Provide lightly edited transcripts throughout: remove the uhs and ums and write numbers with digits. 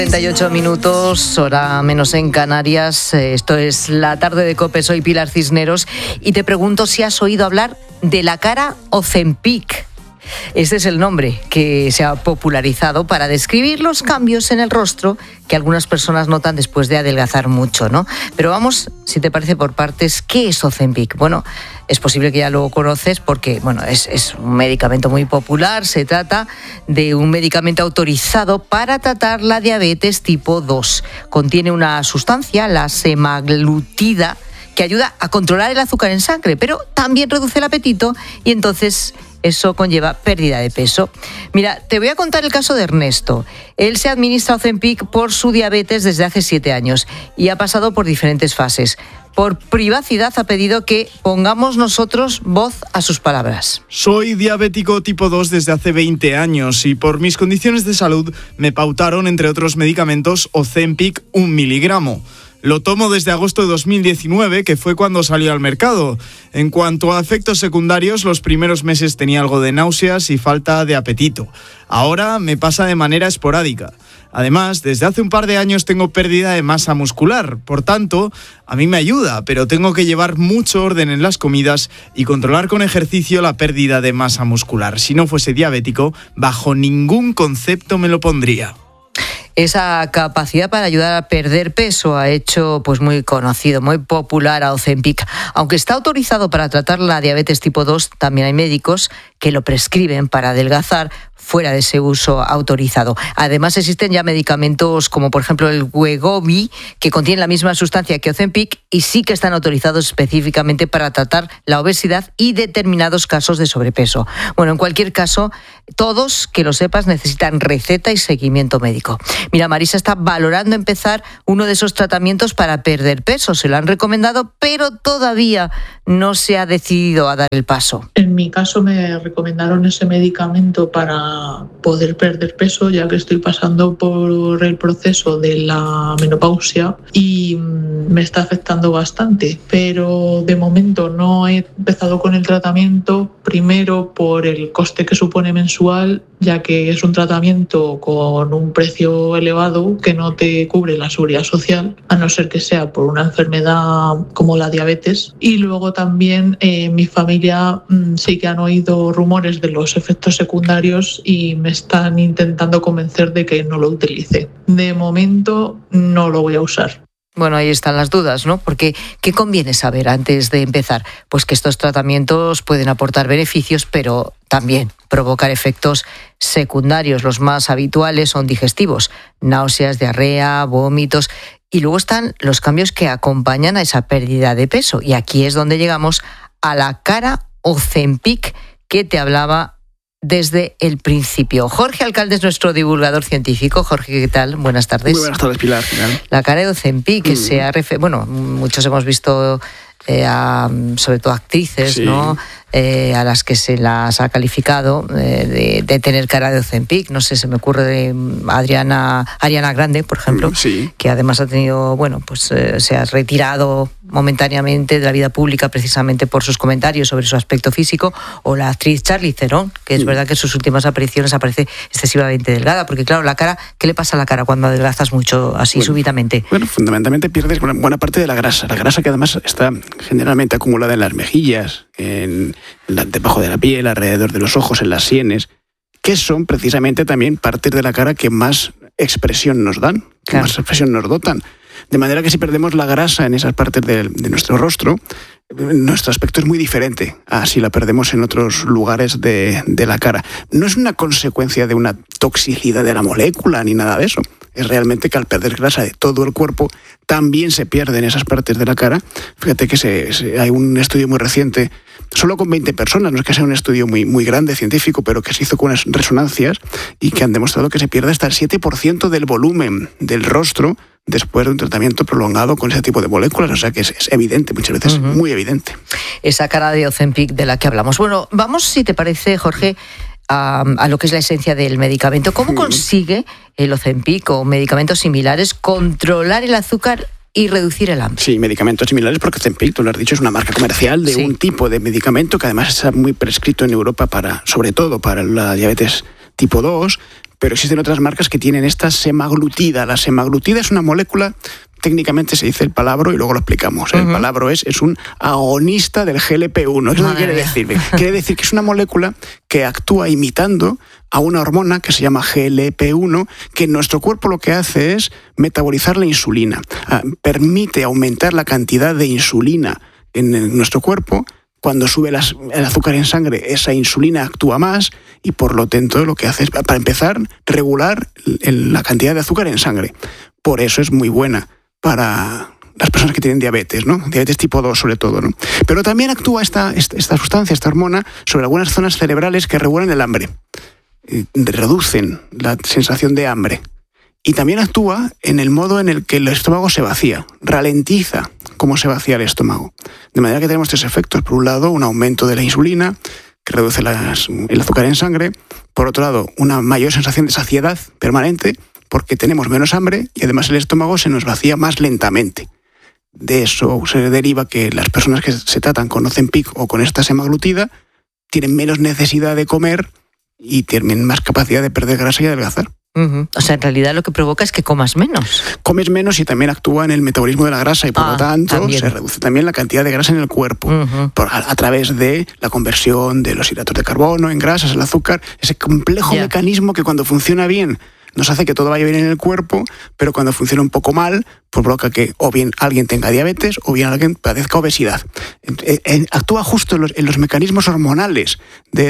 38 minutos, hora menos en Canarias. Esto es La Tarde de COPE. Soy Pilar Cisneros y te pregunto si has oído hablar de la cara Ozempic. Este es el nombre que se ha popularizado para describir los cambios en el rostro que algunas personas notan después de adelgazar mucho, ¿no? Pero vamos, si te parece, por partes. ¿Qué es Ozempic? Bueno, es posible que ya lo conoces porque, bueno, es un medicamento muy popular. Se trata de un medicamento autorizado para tratar la diabetes tipo 2. Contiene una sustancia, la semaglutida, que ayuda a controlar el azúcar en sangre, pero también reduce el apetito y entonces eso conlleva pérdida de peso. Mira, te voy a contar el caso de Ernesto. Él se administra Ozempic por su diabetes desde hace 7 años y ha pasado por diferentes fases. Por privacidad ha pedido que pongamos nosotros voz a sus palabras. Soy diabético tipo 2 desde hace 20 años y por mis condiciones de salud me pautaron, entre otros medicamentos, Ozempic 1 miligramo. Lo tomo desde agosto de 2019, que fue cuando salió al mercado. En cuanto a efectos secundarios, los primeros meses tenía algo de náuseas y falta de apetito. Ahora me pasa de manera esporádica. Además, desde hace un par de años tengo pérdida de masa muscular. Por tanto, a mí me ayuda, pero tengo que llevar mucho orden en las comidas y controlar con ejercicio la pérdida de masa muscular. Si no fuese diabético, bajo ningún concepto me lo pondría. Esa capacidad para ayudar a perder peso ha hecho pues muy conocido, muy popular a Ozempic. Aunque está autorizado para tratar la diabetes tipo 2, también hay médicos que lo prescriben para adelgazar fuera de ese uso autorizado. Además, existen ya medicamentos como, por ejemplo, el Wegovy, que contiene la misma sustancia que Ozempic y sí que están autorizados específicamente para tratar la obesidad y determinados casos de sobrepeso. Bueno, en cualquier caso, todos, que lo sepas, necesitan receta y seguimiento médico. Mira, Marisa está valorando empezar uno de esos tratamientos para perder peso. Se lo han recomendado, pero todavía no se ha decidido a dar el paso. En mi caso me recomendaron ese medicamento para poder perder peso, ya que estoy pasando por el proceso de la menopausia y me está afectando bastante, pero de momento no he empezado con el tratamiento, primero por el coste que supone mensual, ya que es un tratamiento con un precio elevado que no te cubre la seguridad social, a no ser que sea por una enfermedad como la diabetes. Y luego también mi familia sí que han oído rumores de los efectos secundarios y me están intentando convencer de que no lo utilice. De momento no lo voy a usar. Bueno, ahí están las dudas, ¿no? Porque ¿qué conviene saber antes de empezar? Pues que estos tratamientos pueden aportar beneficios, pero también provocar efectos secundarios. Los más habituales son digestivos, náuseas, diarrea, vómitos. Y luego están los cambios que acompañan a esa pérdida de peso. Y aquí es donde llegamos a la cara Ozempic que te hablaba desde el principio. Jorge Alcalde es nuestro divulgador científico. Jorge, ¿qué tal? Buenas tardes. Muy buenas tardes, Pilar. La cara de Ozempic, que se ha muchos hemos visto sobre todo actrices, sí, ¿no? A las que se las ha calificado de tener cara de Ozempic. No sé, se me ocurre de Ariana Grande, por ejemplo, sí, que además ha tenido, se ha retirado momentáneamente de la vida pública precisamente por sus comentarios sobre su aspecto físico, o la actriz Charlize Theron, que es verdad que en sus últimas apariciones aparece excesivamente delgada, porque claro, la cara, ¿qué le pasa a la cara cuando adelgazas mucho así súbitamente? Bueno, fundamentalmente pierdes buena parte de la grasa que además está generalmente acumulada en las mejillas, debajo de la piel, alrededor de los ojos, en las sienes, que son precisamente también partes de la cara que más expresión nos dan, que más expresión nos dotan. De manera que si perdemos la grasa en esas partes de nuestro rostro, nuestro aspecto es muy diferente a si la perdemos en otros lugares de la cara. No es una consecuencia de una toxicidad de la molécula ni nada de eso. Es realmente que al perder grasa de todo el cuerpo, también se pierden esas partes de la cara. Fíjate que hay un estudio muy reciente, solo con 20 personas, no es que sea un estudio muy, muy grande, científico, pero que se hizo con unas resonancias y que han demostrado que se pierde hasta el 7% del volumen del rostro después de un tratamiento prolongado con ese tipo de moléculas. O sea que es evidente, muchas veces muy evidente. Esa cara de Ozempic de la que hablamos. Bueno, vamos, si te parece, Jorge, a lo que es la esencia del medicamento. ¿Cómo consigue el Ozempic o medicamentos similares controlar el azúcar y reducir el hambre? Sí, medicamentos similares, porque Ozempic, tú lo has dicho, es una marca comercial de un tipo de medicamento que además está muy prescrito en Europa sobre todo para la diabetes tipo 2, pero existen otras marcas que tienen esta semaglutida. La semaglutida es una molécula, técnicamente se dice el palabra y luego lo explicamos. El palabra es un agonista del GLP-1. ¿Qué quiere decir? Quiere decir que es una molécula que actúa imitando a una hormona que se llama GLP-1, que en nuestro cuerpo lo que hace es metabolizar la insulina. Permite aumentar la cantidad de insulina en nuestro cuerpo. Cuando sube el azúcar en sangre, esa insulina actúa más y por lo tanto lo que hace es, para empezar, regular la cantidad de azúcar en sangre. Por eso es muy buena para las personas que tienen diabetes, ¿no? Diabetes tipo 2 sobre todo, ¿no? Pero también actúa esta sustancia, esta hormona, sobre algunas zonas cerebrales que regulan el hambre, reducen la sensación de hambre. Y también actúa en el modo en el que el estómago se vacía, ralentiza cómo se vacía el estómago. De manera que tenemos 3 efectos. Por un lado, un aumento de la insulina, que reduce el azúcar en sangre. Por otro lado, una mayor sensación de saciedad permanente, porque tenemos menos hambre y además el estómago se nos vacía más lentamente. De eso se deriva que las personas que se tratan con Ozempic o con esta semaglutida tienen menos necesidad de comer y tienen más capacidad de perder grasa y adelgazar. O sea, en realidad lo que provoca es que comas menos. Comes menos y también actúa en el metabolismo de la grasa y por lo tanto también se reduce también la cantidad de grasa en el cuerpo a través de la conversión de los hidratos de carbono en grasas, el azúcar, ese complejo mecanismo que cuando funciona bien nos hace que todo vaya bien en el cuerpo, pero cuando funciona un poco mal, pues provoca que o bien alguien tenga diabetes o bien alguien padezca obesidad. Actúa justo en los mecanismos hormonales de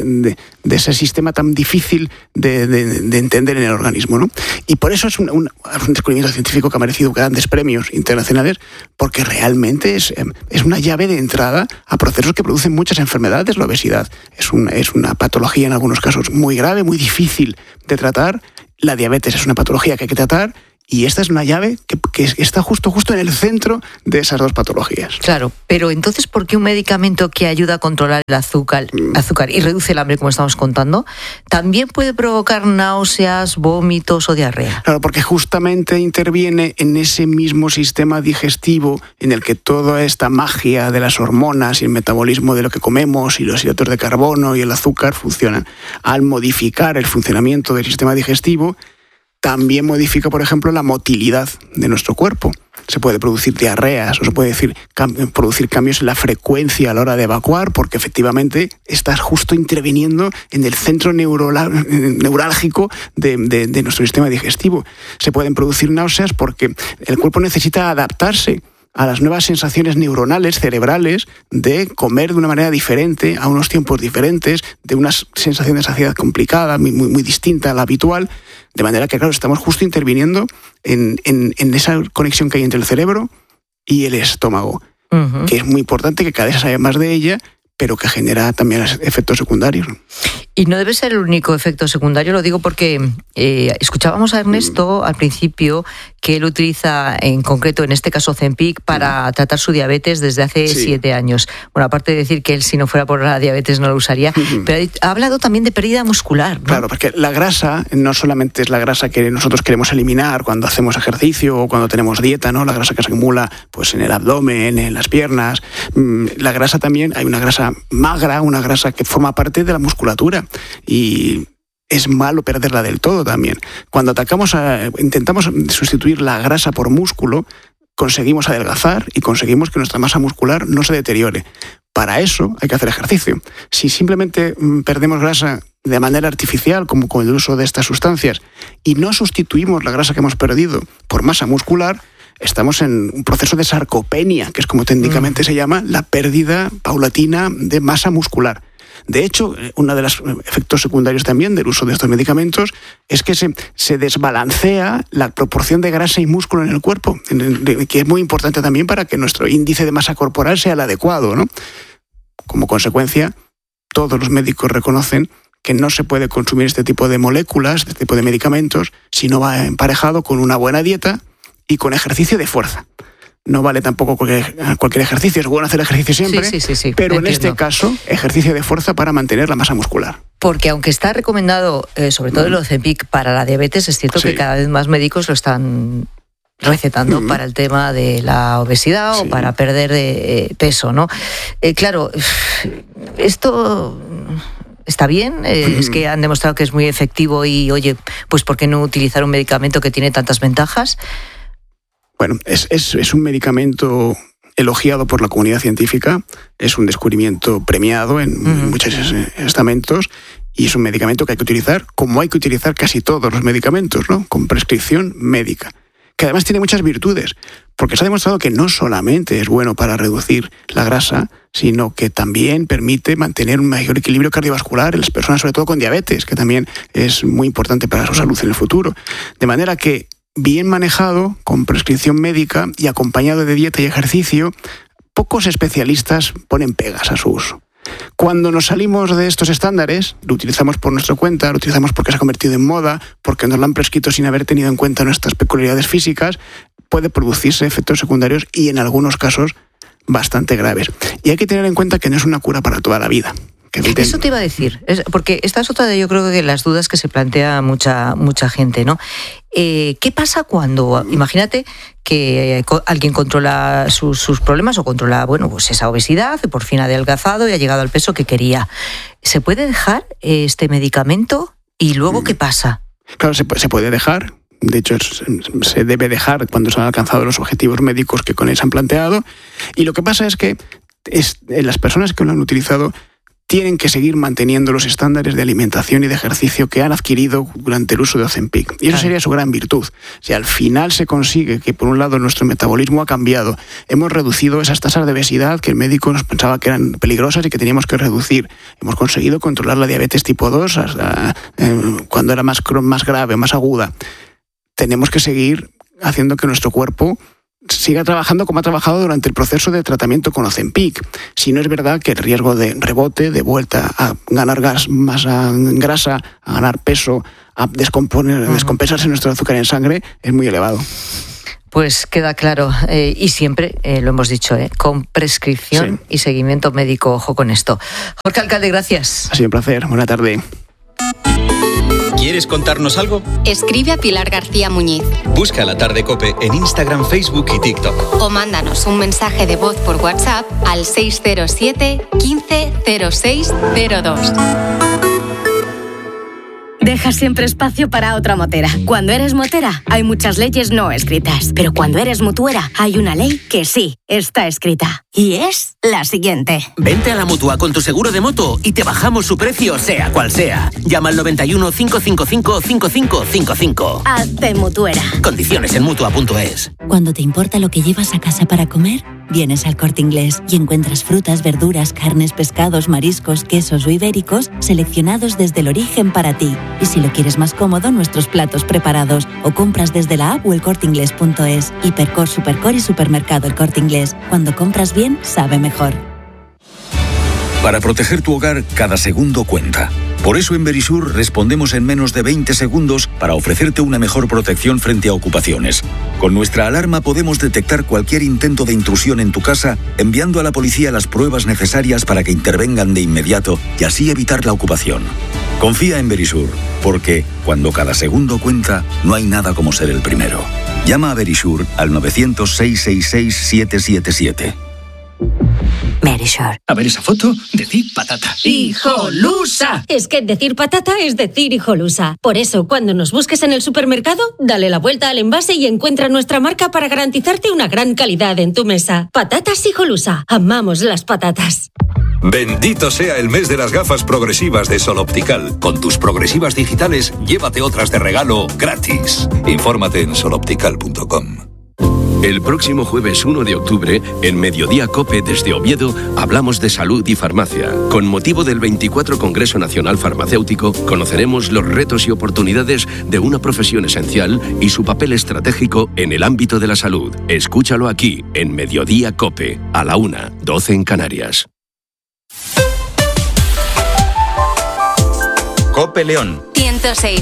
ese sistema tan difícil de entender en el organismo, ¿no? Y por eso es un descubrimiento científico que ha merecido grandes premios internacionales, porque realmente es una llave de entrada a procesos que producen muchas enfermedades. La obesidad es una patología en algunos casos muy grave, muy difícil de tratar. La diabetes es una patología que hay que tratar y esta es una llave que está justo en el centro de esas 2 patologías. Claro, pero entonces, ¿por qué un medicamento que ayuda a controlar el azúcar y reduce el hambre, como estamos contando, también puede provocar náuseas, vómitos o diarrea? Claro, porque justamente interviene en ese mismo sistema digestivo en el que toda esta magia de las hormonas y el metabolismo de lo que comemos y los hidratos de carbono y el azúcar funcionan. Al modificar el funcionamiento del sistema digestivo, también modifica, por ejemplo, la motilidad de nuestro cuerpo. Se puede producir diarreas o se puede producir cambios en la frecuencia a la hora de evacuar, porque efectivamente estás justo interviniendo en el centro neurálgico de nuestro sistema digestivo. Se pueden producir náuseas porque el cuerpo necesita adaptarse a las nuevas sensaciones neuronales, cerebrales, de comer de una manera diferente, a unos tiempos diferentes, de una sensación de saciedad complicada, muy distinta a la habitual, de manera que, claro, estamos justo interviniendo en esa conexión que hay entre el cerebro y el estómago, que es muy importante, que cada vez se sabe más de ella, pero que genera también efectos secundarios. Y no debe ser el único efecto secundario, lo digo porque escuchábamos a Ernesto al principio que él utiliza en concreto, en este caso Ozempic, para tratar su diabetes desde hace 7 años. Bueno, aparte de decir que él, si no fuera por la diabetes, no lo usaría, pero ha hablado también de pérdida muscular, ¿no? Claro, porque la grasa no solamente es la grasa que nosotros queremos eliminar cuando hacemos ejercicio o cuando tenemos dieta, ¿no? La grasa que se acumula pues en el abdomen, en las piernas. La grasa también, hay una grasa magra, una grasa que forma parte de la musculatura y es malo perderla del todo también. Cuando intentamos sustituir la grasa por músculo, conseguimos adelgazar y conseguimos que nuestra masa muscular no se deteriore. Para eso hay que hacer ejercicio. Si simplemente perdemos grasa de manera artificial, como con el uso de estas sustancias, y no sustituimos la grasa que hemos perdido por masa muscular, estamos en un proceso de sarcopenia, que es como técnicamente se llama, la pérdida paulatina de masa muscular. De hecho, uno de los efectos secundarios también del uso de estos medicamentos es que se desbalancea la proporción de grasa y músculo en el cuerpo, que es muy importante también para que nuestro índice de masa corporal sea el adecuado, ¿no? Como consecuencia, todos los médicos reconocen que no se puede consumir este tipo de moléculas, este tipo de medicamentos, si no va emparejado con una buena dieta y con ejercicio de fuerza. No vale tampoco cualquier ejercicio, es bueno hacer ejercicio siempre, sí, pero en este caso, ejercicio de fuerza para mantener la masa muscular. Porque aunque está recomendado, sobre todo el Ozempic para la diabetes, es cierto que cada vez más médicos lo están recetando para el tema de la obesidad o para perder peso, ¿no? Claro, esto ¿Está bien? Es que han demostrado que es muy efectivo y, oye, pues ¿por qué no utilizar un medicamento que tiene tantas ventajas? Bueno, es un medicamento elogiado por la comunidad científica, es un descubrimiento premiado en muchos estamentos y es un medicamento que hay que utilizar como hay que utilizar casi todos los medicamentos, ¿no? Con prescripción médica, que además tiene muchas virtudes, porque se ha demostrado que no solamente es bueno para reducir la grasa, sino que también permite mantener un mayor equilibrio cardiovascular en las personas, sobre todo con diabetes, que también es muy importante para su salud en el futuro. De manera que, bien manejado, con prescripción médica y acompañado de dieta y ejercicio, pocos especialistas ponen pegas a su uso. Cuando nos salimos de estos estándares, lo utilizamos por nuestra cuenta, lo utilizamos porque se ha convertido en moda, porque nos lo han prescrito sin haber tenido en cuenta nuestras peculiaridades físicas, puede producirse efectos secundarios y en algunos casos bastante graves. Y hay que tener en cuenta que no es una cura para toda la vida. Eso te iba a decir, porque esta es otra de, yo creo que las dudas que se plantea mucha gente, ¿no? ¿Qué pasa cuando, imagínate que alguien controla sus problemas o controla, bueno, pues esa obesidad, y por fin ha adelgazado y ha llegado al peso que quería? ¿Se puede dejar este medicamento y luego qué pasa? Claro, se puede dejar. De hecho, se debe dejar cuando se han alcanzado los objetivos médicos que con él se han planteado. Y lo que pasa es que las personas que lo han utilizado tienen que seguir manteniendo los estándares de alimentación y de ejercicio que han adquirido durante el uso de Ozempic. Y eso sería su gran virtud. Si al final se consigue que, por un lado, nuestro metabolismo ha cambiado, hemos reducido esas tasas de obesidad que el médico nos pensaba que eran peligrosas y que teníamos que reducir. Hemos conseguido controlar la diabetes tipo 2 hasta, cuando era más grave, más aguda. Tenemos que seguir haciendo que nuestro cuerpo siga trabajando como ha trabajado durante el proceso de tratamiento con Ozempic. Si no, es verdad que el riesgo de rebote, de vuelta a ganar masa grasa, a ganar peso, a descompensarse nuestro azúcar en sangre, es muy elevado. Pues queda claro, y siempre, lo hemos dicho, con prescripción y seguimiento médico. Ojo con esto. Jorge Alcalde, gracias. Ha sido un placer. Buena tarde. ¿Quieres contarnos algo? Escribe a Pilar García Muñiz. Busca La Tarde COPE en Instagram, Facebook y TikTok. O mándanos un mensaje de voz por WhatsApp al 607 15 06 02. Deja siempre espacio para otra motera. Cuando eres motera, hay muchas leyes no escritas. Pero cuando eres mutuera, hay una ley que sí está escrita. Y es la siguiente. Vente a la Mutua con tu seguro de moto y te bajamos su precio, sea cual sea. Llama al 91 555 5555. Hazte mutuera. Condiciones en Mutua.es. Cuando te importa lo que llevas a casa para comer, vienes al Corte Inglés y encuentras frutas, verduras, carnes, pescados, mariscos, quesos o ibéricos seleccionados desde el origen para ti. Y si lo quieres más cómodo, nuestros platos preparados o compras desde la app o elcorteinglés.es. Hipercor, Supercor y Supermercado El Corte Inglés. Cuando compras bien, sabe mejor. Para proteger tu hogar, cada segundo cuenta. Por eso en Verisur respondemos en menos de 20 segundos para ofrecerte una mejor protección frente a ocupaciones. Con nuestra alarma podemos detectar cualquier intento de intrusión en tu casa, enviando a la policía las pruebas necesarias para que intervengan de inmediato y así evitar la ocupación. Confía en Verisur, porque cuando cada segundo cuenta, no hay nada como ser el primero. Llama a Verisur al 900-666-777. Verisur. A ver esa foto, decir patata. ¡Hijolusa! Es que decir patata es decir hijolusa. Por eso, cuando nos busques en el supermercado, dale la vuelta al envase y encuentra nuestra marca para garantizarte una gran calidad en tu mesa. Patatas Hijolusa. Amamos las patatas. Bendito sea el mes de las gafas progresivas de Sol Optical. Con tus progresivas digitales, llévate otras de regalo gratis. Infórmate en soloptical.com. El próximo jueves 1 de octubre, en Mediodía COPE desde Oviedo, hablamos de salud y farmacia. Con motivo del 24 Congreso Nacional Farmacéutico, conoceremos los retos y oportunidades de una profesión esencial y su papel estratégico en el ámbito de la salud. Escúchalo aquí, en Mediodía COPE, a la 1:12 en Canarias. COPE León. 106.